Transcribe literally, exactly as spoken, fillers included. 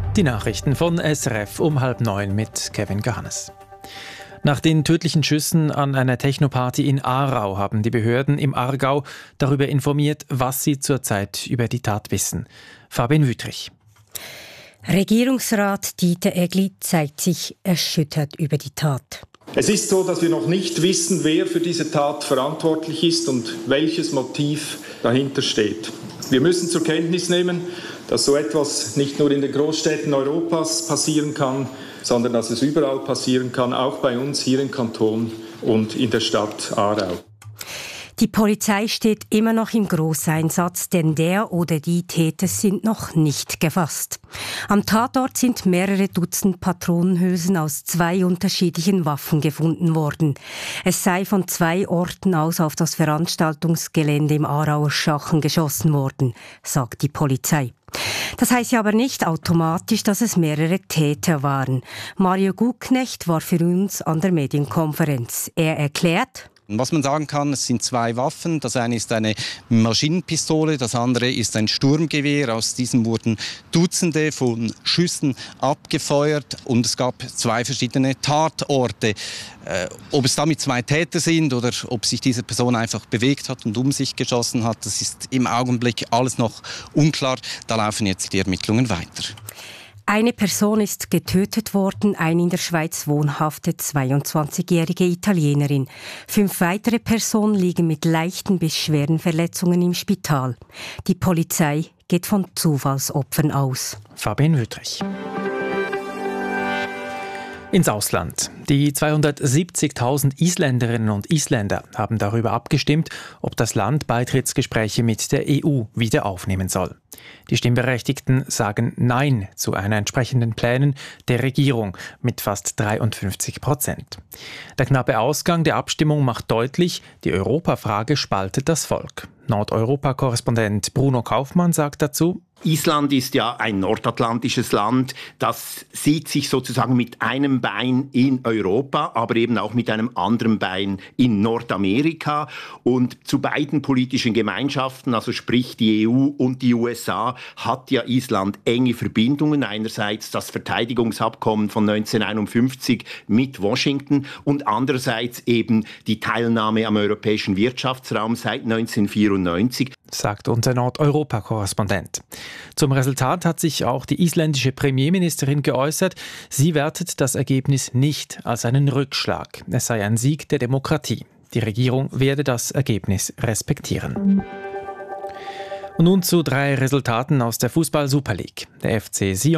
Die Nachrichten von S R F um halb neun mit Kevin Gahannes. Nach den tödlichen Schüssen an einer Technoparty in Aarau haben die Behörden im Aargau darüber informiert, was sie zurzeit über die Tat wissen. Fabian Wüthrich. Regierungsrat Dieter Egli zeigt sich erschüttert über die Tat. Es ist so, dass wir noch nicht wissen, wer für diese Tat verantwortlich ist und welches Motiv dahinter steht. Wir müssen zur Kenntnis nehmen, dass so etwas nicht nur in den Großstädten Europas passieren kann, sondern dass es überall passieren kann, auch bei uns hier im Kanton und in der Stadt Aarau. Die Polizei steht immer noch im Großeinsatz, denn der oder die Täter sind noch nicht gefasst. Am Tatort sind mehrere Dutzend Patronenhülsen aus zwei unterschiedlichen Waffen gefunden worden. Es sei von zwei Orten aus auf das Veranstaltungsgelände im Aarauer Schachen geschossen worden, sagt die Polizei. Das heißt ja aber nicht automatisch, dass es mehrere Täter waren. Mario Gugknecht war für uns an der Medienkonferenz. Er erklärt: Was man sagen kann, es sind zwei Waffen. Das eine ist eine Maschinenpistole, das andere ist ein Sturmgewehr. Aus diesem wurden Dutzende von Schüssen abgefeuert und es gab zwei verschiedene Tatorte. Äh, ob es damit zwei Täter sind oder ob sich diese Person einfach bewegt hat und um sich geschossen hat, das ist im Augenblick alles noch unklar. Da laufen jetzt die Ermittlungen weiter. Eine Person ist getötet worden, eine in der Schweiz wohnhafte zweiundzwanzigjährige Italienerin. Fünf weitere Personen liegen mit leichten bis schweren Verletzungen im Spital. Die Polizei geht von Zufallsopfern aus. Fabian Wüthrich. Ins Ausland. Die zweihundertsiebzigtausend Isländerinnen und Isländer haben darüber abgestimmt, ob das Land Beitrittsgespräche mit der E U wieder aufnehmen soll. Die Stimmberechtigten sagen Nein zu einer entsprechenden Plänen der Regierung mit fast dreiundfünfzig Prozent. Der knappe Ausgang der Abstimmung macht deutlich, die Europafrage spaltet das Volk. Nordeuropa-Korrespondent Bruno Kaufmann sagt dazu: Island ist ja ein nordatlantisches Land, das sieht sich sozusagen mit einem Bein in Europa, aber eben auch mit einem anderen Bein in Nordamerika. Und zu beiden politischen Gemeinschaften, also sprich die E U und die U S A, hat ja Island enge Verbindungen. Einerseits das Verteidigungsabkommen von neunzehnhunderteinundfünfzig mit Washington und andererseits eben die Teilnahme am europäischen Wirtschaftsraum seit neunzehnhundertvierundneunzig. Sagt unser Nordeuropa-Korrespondent. Zum Resultat hat sich auch die isländische Premierministerin geäußert. Sie wertet das Ergebnis nicht als einen Rückschlag. Es sei ein Sieg der Demokratie. Die Regierung werde das Ergebnis respektieren. Und nun zu drei Resultaten aus der Fußball-Super League. Der F C Sion